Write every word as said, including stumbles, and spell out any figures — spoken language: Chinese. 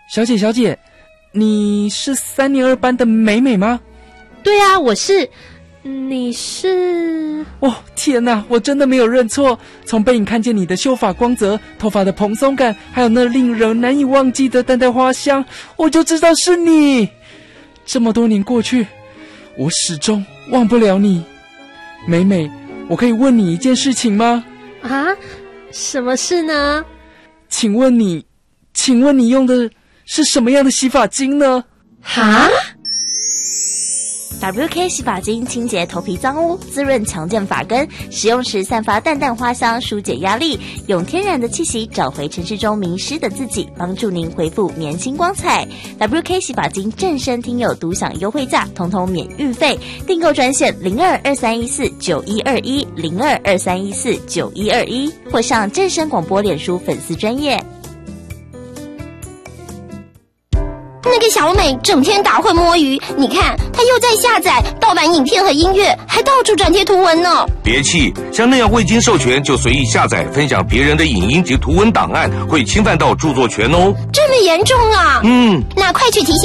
小姐小姐，你是三年二班的美美吗？ 对啊，我是。你是？ 哦，天哪，我真的没有认错。从背影看见你的秀发光泽，头发的蓬松感，还有那令人难以忘记的淡淡花香，我就知道是你。这么多年过去，我始终忘不了你。美美，我可以问你一件事情吗？ 啊？什么事呢？ 请问你，请问你用的是什么样的洗发精呢？ 哈 ？W K 洗发精清洁头皮脏污，滋润强健发根，使用时散发淡淡花香，疏解压力，用天然的气息找回城市中迷失的自己，帮助您恢复年轻光彩。W K 洗发精正身听友独享优惠价，通通免运费，订购专线零二二三一四九一二一零二二三一四九一二一，或上正声广播脸书粉丝专页。 那个小美整天打混摸鱼，你看她又在下载盗版影片和音乐，还到处转贴图文呢。 别气，像那样未经授权就随意下载分享别人的影音及图文档案，会侵犯到著作权哦。 这么严重啊？ 嗯， 那快去提醒